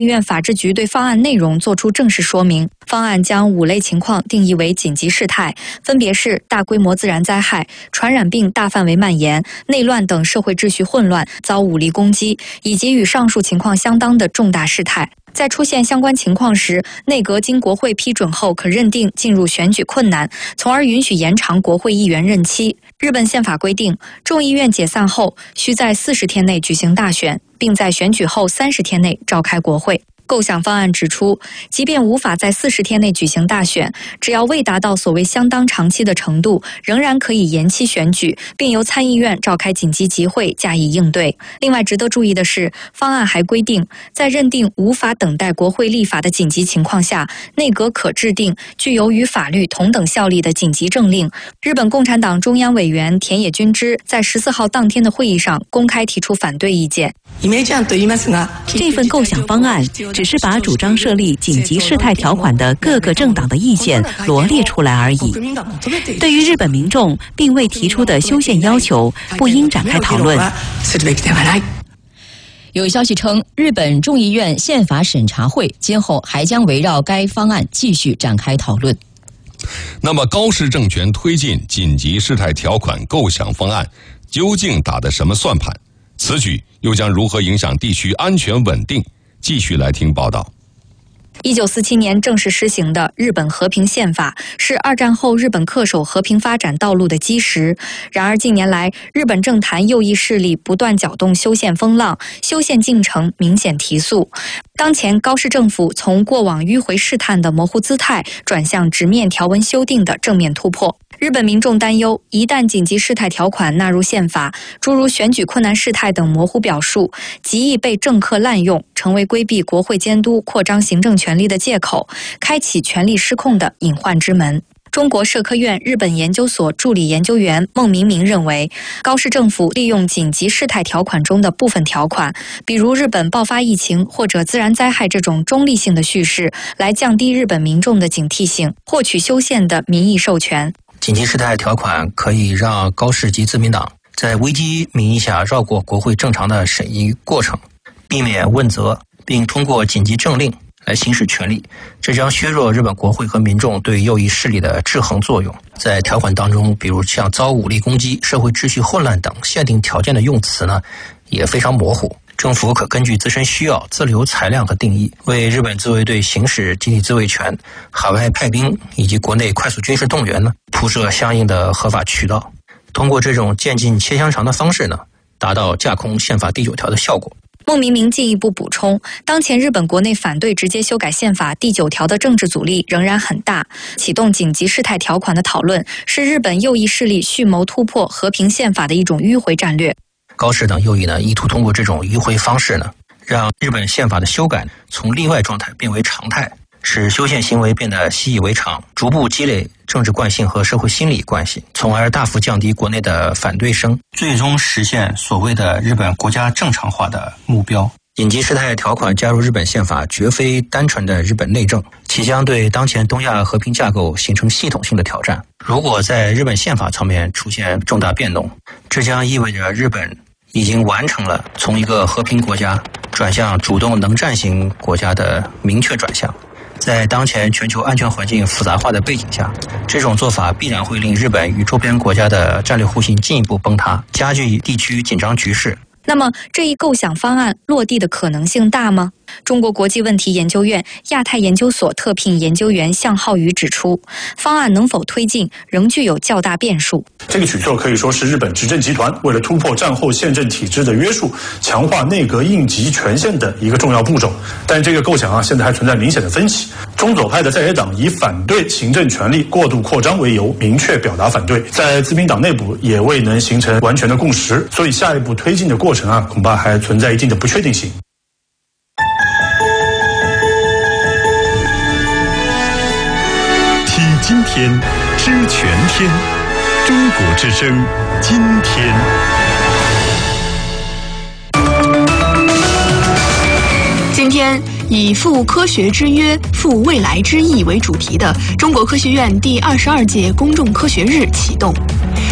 医院法制局对方案内容作出正式说明。方案将5类情况定义为紧急事态，分别是大规模自然灾害、传染病大范围蔓延、内乱等社会秩序混乱、遭武力攻击，以及与上述情况相当的重大事态。在出现相关情况时，内阁经国会批准后，可认定进入选举困难，从而允许延长国会议员任期。日本宪法规定，众议院解散后，需在40天内举行大选，并在选举后30天内召开国会。构想方案指出，即便无法在40天内举行大选，只要未达到所谓相当长期的程度，仍然可以延期选举，并由参议院召开紧急集会加以应对。另外值得注意的是，方案还规定，在认定无法等待国会立法的紧急情况下，内阁可制定具有与法律同等效力的紧急政令。日本共产党中央委员田野君之在14号当天的会议上公开提出反对意见。 这份构想方案只是把主张设立紧急事态条款的各个政党的意见罗列出来而已。对于日本民众并未提出的修宪要求，不应展开讨论。 有消息称，日本众议院宪法审查会今后还将围绕该方案继续展开讨论。 那么高市政权推进紧急事态条款构想方案，究竟打的什么算盘？此举又将如何影响地区安全稳定？继续来听报道。 1947年正式施行的日本和平宪法是2战后日本恪守和平发展道路的基石。然而近年来，日本政坛右翼势力不断搅动修宪风浪，修宪进程明显提速。当前高市政府从过往迂回试探的模糊姿态，转向直面条文修订的正面突破。日本民众担忧，一旦紧急事态条款纳入宪法，诸如选举困难事态等模糊表述，极易被政客滥用，成为规避国会监督、扩张行政权力的借口，开启权力失控的隐患之门。中国社科院日本研究所助理研究员孟明明认为，高市政府利用紧急事态条款中的部分条款，比如日本爆发疫情或者自然灾害这种中立性的叙事，来降低日本民众的警惕性，获取修宪的民意授权。 紧急事态条款可以让高市及自民党在危机名义下绕过国会正常的审议过程，避免问责，并通过紧急政令来行使权力，这将削弱日本国会和民众对右翼势力的制衡作用。在条款当中，比如像遭武力攻击、社会秩序混乱等限定条件的用词呢，也非常模糊。政府可根据自身需要自留裁量和定义，为日本自卫队行使集体自卫权、海外派兵以及国内快速军事动员呢，铺设相应的合法渠道。通过这种渐进切香肠的方式呢，达到架空宪法第9条的效果。 孟明明进一步补充，当前日本国内反对直接修改宪法第9条的政治阻力仍然很大，启动紧急事态条款的讨论是日本右翼势力蓄谋突破和平宪法的一种迂回战略。 高市等右翼呢，意图通过这种迂回方式呢，让日本宪法的修改从例外状态变为常态，使修宪行为变得习以为常，逐步积累政治惯性和社会心理惯性，从而大幅降低国内的反对声，最终实现所谓的日本国家正常化的目标。紧急事态条款加入日本宪法绝非单纯的日本内政，其将对当前东亚和平架构形成系统性的挑战。如果在日本宪法层面出现重大变动，这将意味着日本已经完成了从一个和平国家转向主动能战型国家的明确转向。在当前全球安全环境复杂化的背景下，这种做法必然会令日本与周边国家的战略互信进一步崩塌，加剧地区紧张局势。 那么这一构想方案落地的可能性大吗？中国国际问题研究院亚太研究所特聘研究员向浩宇指出，方案能否推进仍具有较大变数。 这个举措可以说是日本执政集团为了突破战后宪政体制的约束，强化内阁应急权限的一个重要步骤。但这个构想现在还存在明显的分歧。中左派的在野党以反对行政权力过度扩张为由，明确表达反对，在自民党内部也未能形成完全的共识，所以下一步推进的过程恐怕还存在一定的不确定性。 听今天，知全天，中国之声，今天。 今天以赴科学之约，赴未来之意为主题的中国科学院第22届公众科学日启动。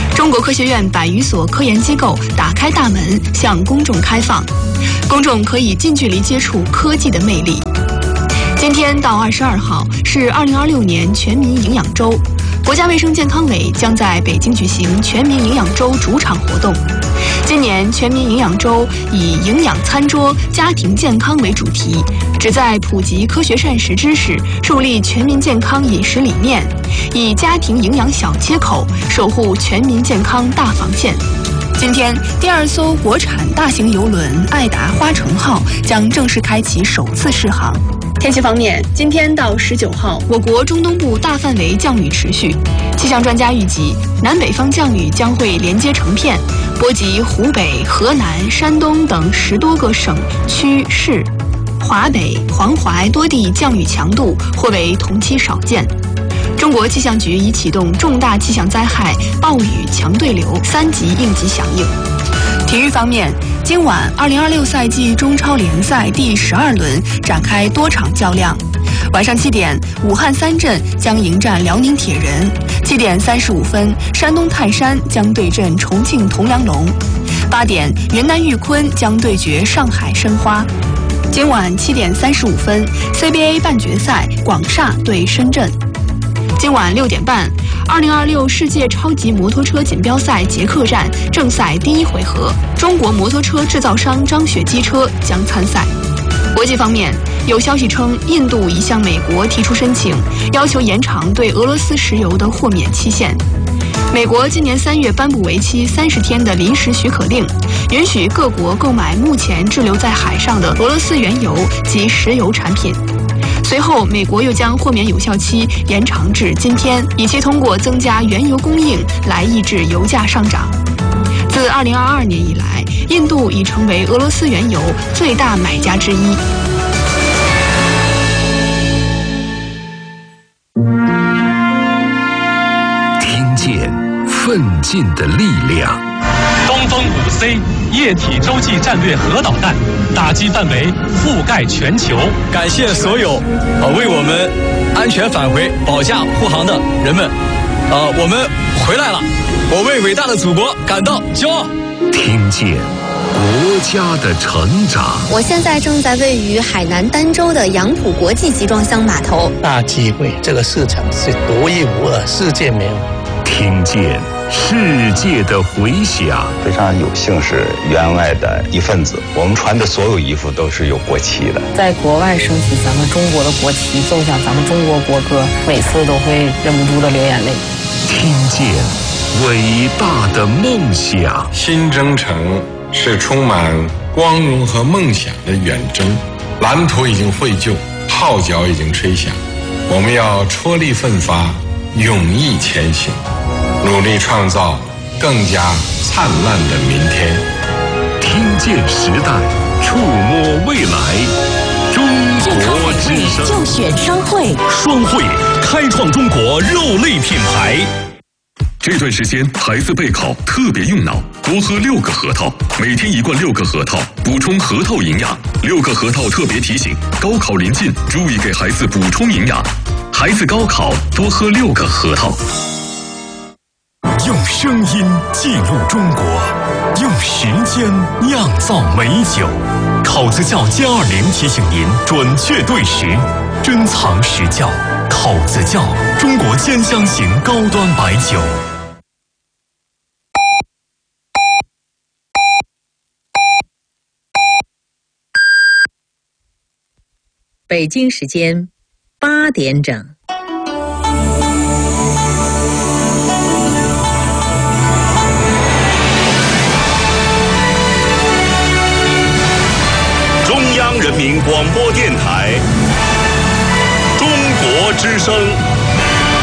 中国科学院100余所科研机构打开大门向公众开放，公众可以近距离接触科技的魅力。今天到22号是2026年全民营养周，国家卫生健康委将在北京举行全民营养周主场活动。今年全民营养周以营养餐桌、家庭健康为主题，旨在普及科学膳食知识，树立全民健康饮食理念，以家庭营养小切口守护全民健康大防线。今天，第2艘国产大型邮轮爱达花城号将正式开启首次试航。天气方面，今天到19号，我国中东部大范围降雨持续。气象专家预计，南北方降雨将会连接成片，波及湖北、河南、山东等10多个省区市。华北、黄淮多地降雨强度或为同期少见。中国气象局已启动重大气象灾害暴雨强对流3级应急响应。体育方面，今晚2026赛季中超联赛第12轮展开多场较量。晚上7点，武汉3镇将迎战辽宁铁人；7点35分，山东泰山将对阵重庆铜梁龙；8点，云南玉坤将对决上海申花。今晚7点35分 ，CBA 半决赛，广厦对深圳。今晚6点半，2026世界超级摩托车锦标赛捷克站正赛第1回合，中国摩托车制造商张雪机车将参赛。国际方面，有消息称，印度已向美国提出申请，要求延长对俄罗斯石油的豁免期限。美国今年3月颁布为期30天的临时许可令，允许各国购买目前滞留在海上的俄罗斯原油及石油产品。随后，美国又将豁免有效期延长至今天，以期通过增加原油供应来抑制油价上涨。自2022年以来，印度已成为俄罗斯原油最大买家之一。 听见奋进的力量。 东风5C 液体洲际战略核导弹，打击范围覆盖全球。 感谢所有为我们安全返回、保驾护航的人们。我们回来了，我为伟大的祖国感到骄傲。 听见国家的成长。 我现在正在位于海南儋州的杨浦国际集装箱码头。 大机会，这个市场是独一无二，世界没有。 听见世界的回响。 非常有幸是员外的一份子，我们穿的所有衣服都是有国旗的。 在国外升起咱们中国的国旗，奏响咱们中国国歌，每次都会忍不住的流眼泪。 听见伟大的梦想。 新征程是充满光荣和梦想的远征，蓝图已经绘就，号角已经吹响，我们要踔厉奋发，勇毅前行，努力创造更加灿烂的明天。 听见时代，触摸未来。中国之声就选双汇， 双汇开创中国肉类品牌。这段时间孩子备考特别用脑，多喝6个核桃，每天1罐6个核桃，补充核桃营养。6个核桃特别提醒，高考临近，注意给孩子补充营养。孩子高考多喝6个核桃。用声音记录中国，用时间酿造美酒。考子窖G20提醒您准确对时，珍藏实窖。考子窖，中国兼香型高端白酒。 北京时间8点整。 中央人民广播电台，中国之声。